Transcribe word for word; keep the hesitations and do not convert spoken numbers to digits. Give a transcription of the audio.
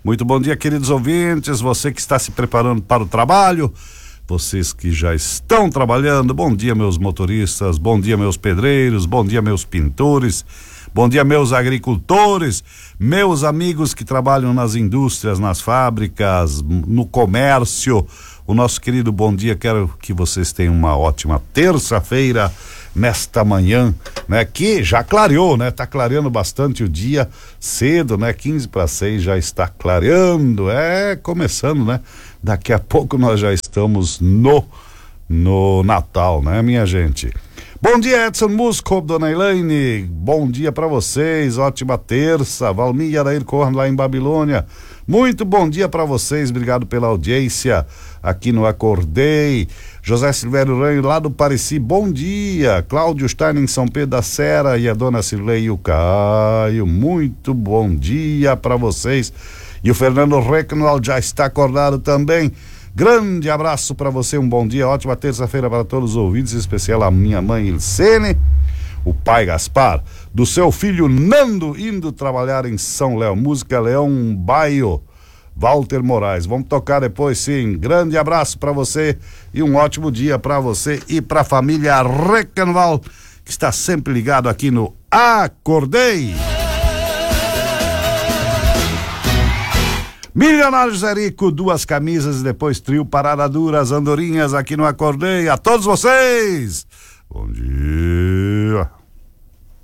Muito bom dia, queridos ouvintes, você que está se preparando para o trabalho, vocês que já estão trabalhando, bom dia, meus motoristas, bom dia, meus pedreiros, bom dia, meus pintores, bom dia, meus agricultores, meus amigos que trabalham nas indústrias, nas fábricas, no comércio. O nosso querido bom dia, quero que vocês tenham uma ótima terça-feira nesta manhã, né? Que já clareou, né? Tá clareando bastante o dia cedo, né? quinze para seis já está clareando, é, começando, né? Daqui a pouco nós já estamos no no Natal, né, minha gente? Bom dia, Edson Musco, dona Elaine, bom dia para vocês, ótima terça. Valmir e Arair Corno lá em Babilônia, muito bom dia para vocês, obrigado pela audiência aqui no Acordei. José Silvério Ranho lá do Pareci, bom dia. Cláudio Stein em São Pedro da Serra e a dona Cirlei e o Caio, muito bom dia para vocês. E o Fernando Recknwald já está acordado também. Grande abraço para você, um bom dia, ótima terça-feira para todos os ouvintes, em especial a minha mãe Ilsene, o pai Gaspar, do seu filho Nando indo trabalhar em São Léo. Música Leão Baio, Walter Moraes. Vamos tocar depois, sim. Grande abraço para você e um ótimo dia para você e para a família Recknwald, que está sempre ligado aqui no Acordei. Milionário José Rico, duas camisas e depois trio Parada Dura, as andorinhas aqui no Acordei. A todos vocês, bom dia.